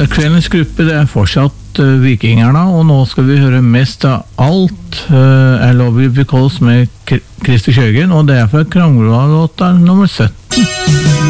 Kveldens gruppe det fortsatt Vikingarna, og nå skal vi høre mest av alt I Love You Because med Christer Kjøgen, og det fra Krangla-låta nummer 17.